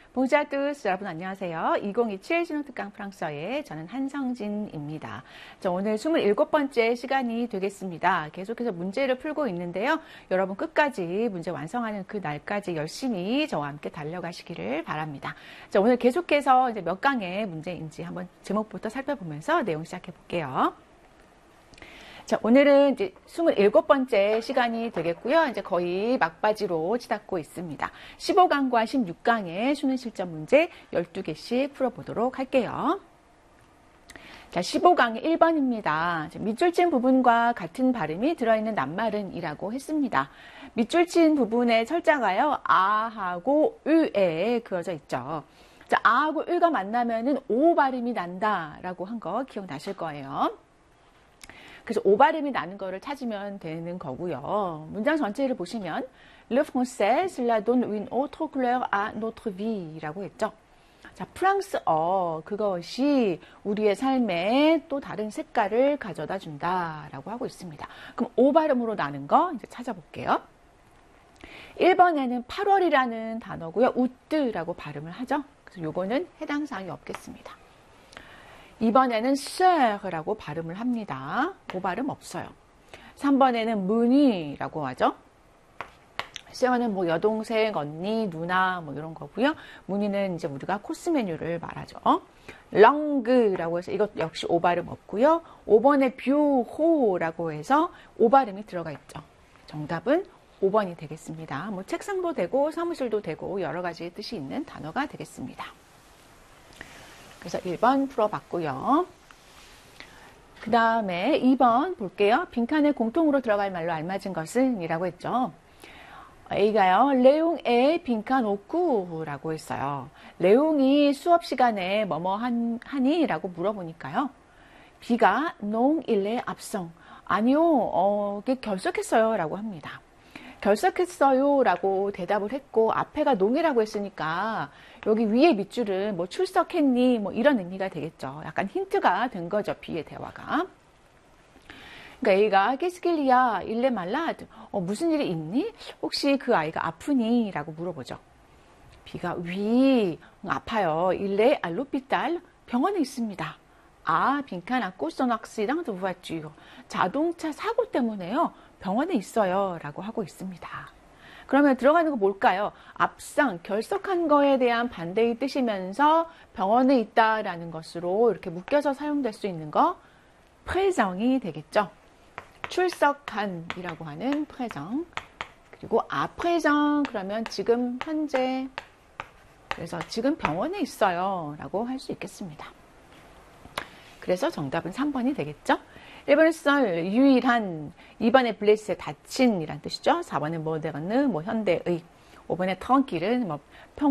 Bonjour à tous. 여러분 안녕하세요. 2027 신혼특강 프랑스어의 저는 한성진입니다. 자, 오늘 27번째 시간이 되겠습니다. 계속해서 문제를 풀고 있는데요. 여러분 끝까지 문제 완성하는 그 날까지 열심히 저와 함께 달려가시기를 바랍니다. 자, 오늘 계속해서 이제 몇 강의 문제인지 한번 제목부터 살펴보면서 내용 시작해 볼게요. 자, 오늘은 이제 27번째 시간이 되겠고요. 이제 거의 막바지로 치닫고 있습니다. 15강과 16강의 수능 실전 문제 12개씩 풀어보도록 할게요. 자, 15강의 1번입니다. 밑줄 친 부분과 같은 발음이 들어있는 낱말은 이라고 했습니다. 밑줄 친 부분의 철자가요, 아하고 으에 그어져 있죠. 자, 아하고 으가 만나면은 오 발음이 난다라고 한 거 기억나실 거예요. 그래서 오 발음이 나는 거를 찾으면 되는 거고요. 문장 전체를 보시면 Le français, cela donne une autre couleur à notre vie 라고 했죠. 자, 프랑스어, 그것이 우리의 삶에 또 다른 색깔을 가져다 준다 라고 하고 있습니다. 그럼 오 발음으로 나는 거 이제 찾아볼게요. 1번에는 8월이라는 단어고요. 우뜨라고 발음을 하죠. 그래서 요거는 해당 사항이 없겠습니다. 2번에는 sœur라고 발음을 합니다. 오 발음 없어요. 3번에는 문이라고 하죠. sœur는 뭐 여동생, 언니, 누나 뭐 이런 거고요. 문이는 이제 우리가 코스 메뉴를 말하죠. 렁그라고 해서 이것 역시 오 발음 없고요. 5번에 뷰호라고 해서 오 발음이 들어가 있죠. 정답은 5번이 되겠습니다. 뭐 책상도 되고 사무실도 되고 여러 가지 뜻이 있는 단어가 되겠습니다. 그래서 1번 풀어봤고요. 그 다음에 2번 볼게요. 빈칸에 공통으로 들어갈 말로 알맞은 것은 이라고 했죠. A가요. 레옹의 빈칸 옥구라고 했어요. 레옹이 수업 시간에 뭐뭐 하니? 라고 물어보니까요. B가 non il est absent. 아니요. 결석했어요. 라고 합니다. 결석했어요 라고 대답을 했고 앞에가 농이라고 했으니까 여기 위에 밑줄은 뭐 출석했니 뭐 이런 의미가 되겠죠. 약간 힌트가 된 거죠. B의 대화가. 그러니까 A가 깨스길리야 일레 말라드 무슨 일이 있니? 혹시 그 아이가 아프니? 라고 물어보죠. B가 위 아파요. 일레 알로피탈 병원에 있습니다. 아 빈칸 아꼬 소낙시랑 도와주요. 자동차 사고 때문에요. 병원에 있어요. 라고 하고 있습니다. 그러면 들어가는 거 뭘까요? 앞상, 결석한 거에 대한 반대의 뜻이면서 병원에 있다라는 것으로 이렇게 묶여서 사용될 수 있는 거 présent이 되겠죠. 출석한 이라고 하는 présent. 그리고 à présent 그러면 지금 현재 그래서 지금 병원에 있어요. 라고 할 수 있겠습니다. 그래서 정답은 3번이 되겠죠. 1번은 썰, 유일한, 2번에 블레스, 다친 이란 뜻이죠. 4번은 모데르느, 뭐 현대의, 5번에 트렁킬은 뭐